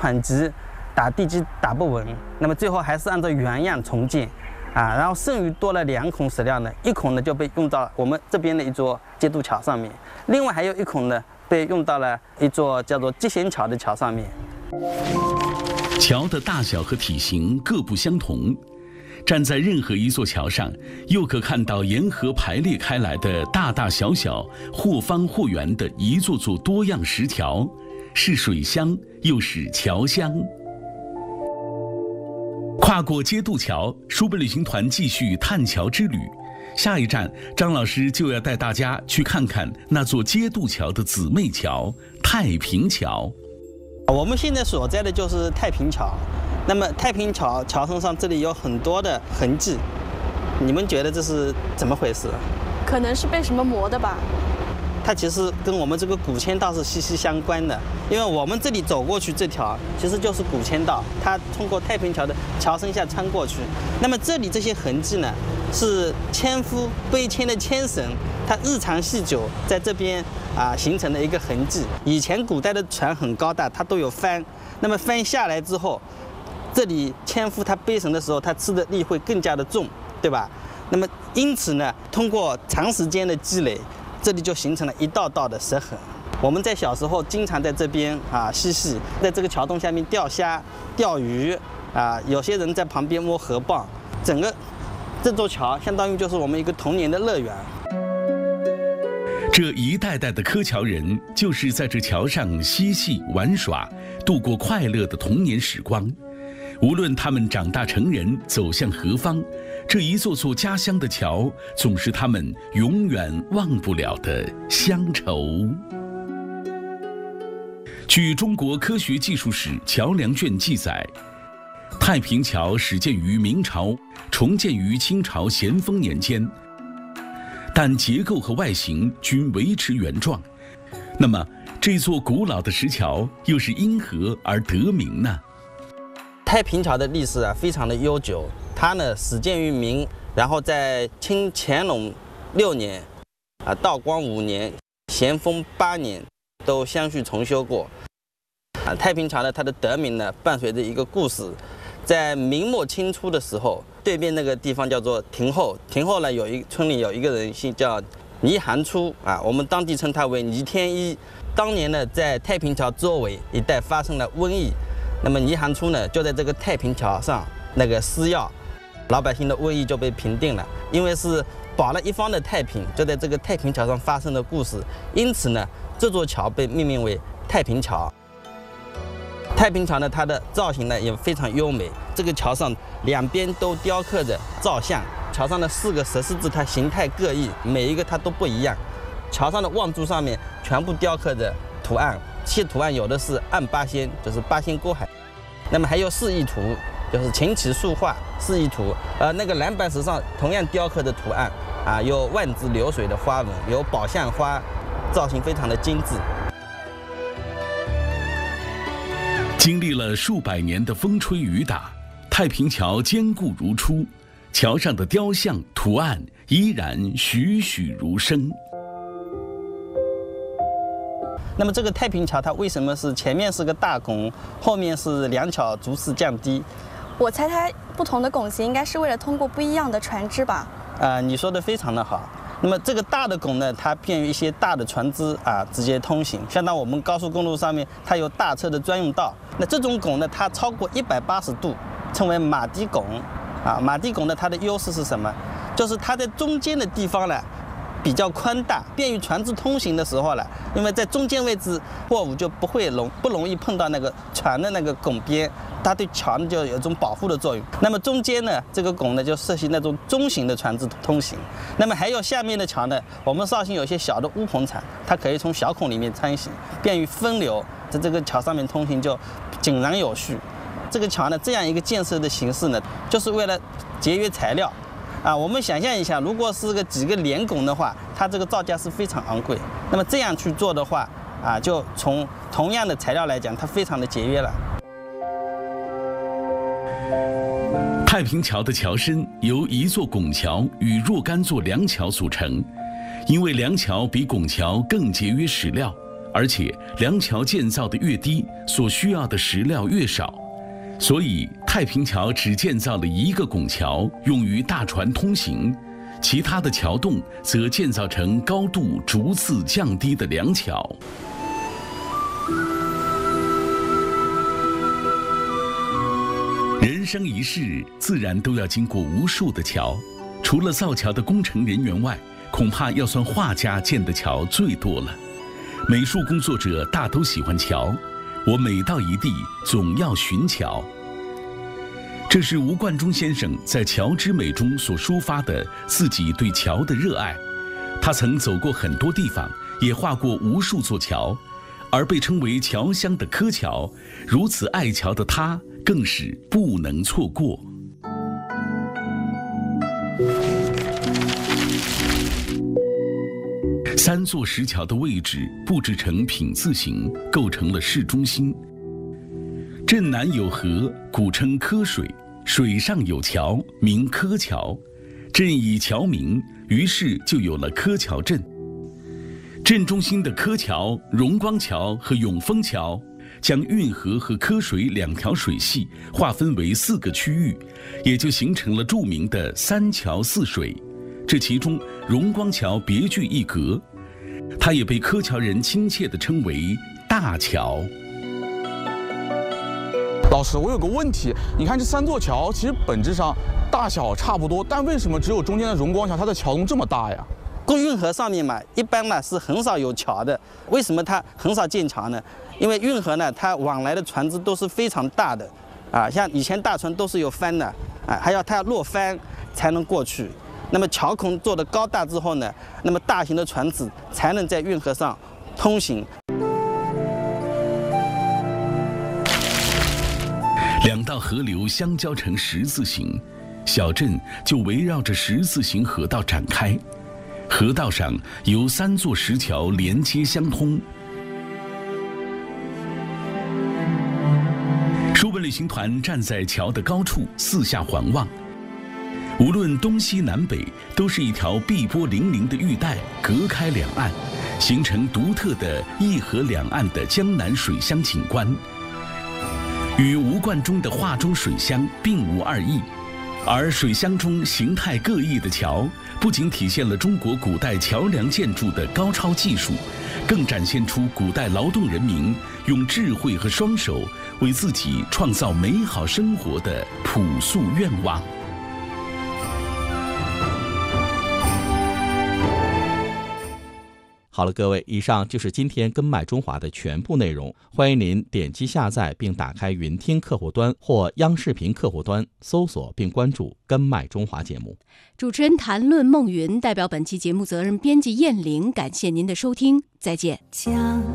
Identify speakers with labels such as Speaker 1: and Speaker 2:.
Speaker 1: 喘急，打地基打不稳，那么最后还是按照原样重建，然后剩余多了2孔石料呢，1孔呢就被用到我们这边的一座接渡桥上面，另外还有1孔呢被用到了一座叫做接贤桥的桥上面。
Speaker 2: 桥的大小和体型各不相同，站在任何一座桥上，又可看到沿河排列开来的大大小小、或方或圆的一座座多样石条，是水乡又是桥乡。跨过接渡桥，书本旅行团继续探桥之旅。下一站，张老师就要带大家去看看那座接渡桥的姊妹桥——太平桥。
Speaker 1: 我们现在所在的就是太平桥，那么太平桥桥身上这里有很多的痕迹，你们觉得这是怎么回事？
Speaker 3: 可能是被什么磨的吧。
Speaker 1: 它其实跟我们这个古签道是息息相关的，因为我们这里走过去这条其实就是古签道，它通过太平桥的桥身下穿过去。那么这里这些痕迹呢，是纤夫背牵的牵绳，它日长细久在这边形成的一个痕迹。以前古代的船很高大，它都有帆，那么帆下来之后，这里纤夫他背绳的时候，他吃的力会更加的重，对吧？那么因此呢，通过长时间的积累，这里就形成了一道道的石痕。我们在小时候经常在这边嬉戏，在这个桥洞下面钓虾、钓鱼有些人在旁边摸河蚌，整个这座桥相当于就是我们一个童年的乐园。
Speaker 2: 这一代代的柯桥人就是在这桥上嬉戏玩耍，度过快乐的童年时光。无论他们长大成人，走向何方，这一座座家乡的桥总是他们永远忘不了的乡愁。据中国科学技术史桥梁卷记载，太平桥始建于明朝，重建于清朝咸丰年间，但结构和外形均维持原状。那么，这座古老的石桥又是因何而得名呢？
Speaker 1: 太平桥的历史非常的悠久，它呢始建于明，然后在清乾隆6年、道光5年、咸丰8年都相续重修过。太平桥呢，它的得名呢伴随着一个故事，在明末清初的时候，对面那个地方叫做亭后，亭后呢村里有一个人姓叫倪寒初我们当地称他为倪天一。当年呢，在太平桥周围一带发生了瘟疫。那么倪寒初呢，就在这个太平桥上施药，老百姓的瘟疫就被平定了。因为是保了一方的太平，就在这个太平桥上发生的故事，因此呢，这座桥被命名为太平桥。太平桥呢，它的造型呢也非常优美，这个桥上两边都雕刻着造像，桥上的4个石狮子它形态各异，每一个它都不一样。桥上的望柱上面全部雕刻着图案，这些图案有的是按八仙，就是八仙过海，那么还有示意图，就是琴棋书画示意图。那个蓝白石上同样雕刻的图案有万字流水的花纹，有宝相花，造型非常的精致。
Speaker 2: 经历了数百年的风吹雨打，太平桥坚固如初，桥上的雕像图案依然栩栩如生。
Speaker 1: 那么这个太平桥它为什么是前面是个大拱，后面是2桥逐次降低？
Speaker 3: 我猜它不同的拱形应该是为了通过不一样的船只吧？
Speaker 1: 你说的非常的好。那么这个大的拱呢，它便于一些大的船只直接通行，相当我们高速公路上面它有大车的专用道。那这种拱呢，它超过180度，称为马蹄拱。马蹄拱呢，它的优势是什么？就是它在中间的地方呢比较宽大，便于船只通行的时候呢，因为在中间位置货物就不容易碰到那个船的那个拱边，它对桥呢就有一种保护的作用。那么中间呢，这个拱呢就适合那种中型的船只通行。那么还有下面的桥呢，我们绍兴有些小的乌篷船，它可以从小孔里面穿行，便于分流，在这个桥上面通行就井然有序。这个桥呢，这样一个建设的形式呢，就是为了节约材料。我们想象一下，如果是几个连拱的话，它这个造价是非常昂贵。那么这样去做的话，就从同样的材料来讲，它非常的节约了。
Speaker 2: 太平桥的桥身由一座拱桥与若干座梁桥组成，因为梁桥比拱桥更节约石料， 而且梁桥建造的越低，所需要的石料越少，所以太平桥只建造了一个拱桥，用于大船通行，其他的桥洞则建造成高度逐次降低的梁桥。人生一世，自然都要经过无数的桥，除了造桥的工程人员外，恐怕要算画家建的桥最多了。美术工作者大都喜欢桥，我每到一地总要寻桥。这是吴冠中先生在《桥之美》中所抒发的自己对桥的热爱。他曾走过很多地方，也画过无数座桥，而被称为桥乡的柯桥，如此爱桥的他更是不能错过。3座石桥的位置布置成品字形，构成了市中心。镇南有河，古称柯水，水上有桥，名柯桥。镇以桥名，于是就有了柯桥镇。镇中心的柯桥、荣光桥和永丰桥，将运河和柯水2条水系划分为4个区域，也就形成了著名的3桥4水。这其中，荣光桥别具一格，它也被柯桥人亲切地称为大桥。
Speaker 4: 老师，我有个问题，你看这3座桥其实本质上大小差不多，但为什么只有中间的荣光桥它的桥洞这么大呀？
Speaker 1: 过运河上面嘛，一般呢是很少有桥的。为什么它很少建桥呢？因为运河呢，它往来的船只都是非常大的，像以前大船都是有帆的，还要它落帆才能过去。那么桥孔做得高大之后呢，那么大型的船只才能在运河上通行。
Speaker 2: 2道河流相交成十字形，小镇就围绕着十字形河道展开。河道上由3座石桥连接相通。书本旅行团站在桥的高处四下环望，无论东西南北，都是一条碧波粼粼的玉带隔开两岸，形成独特的一河两岸的江南水乡景观，与吴冠中的画中水乡并无二异。而水乡中形态各异的桥，不仅体现了中国古代桥梁建筑的高超技术，更展现出古代劳动人民用智慧和双手为自己创造美好生活的朴素愿望。
Speaker 5: 好了，各位，以上就是今天跟麦中华的全部内容。欢迎您点击下载并打开云听客户端或央视频客户端，搜索并关注跟麦中华节目。
Speaker 6: 主持人谈论孟云代表本期节目责任编辑燕玲，感谢您的收听，再见。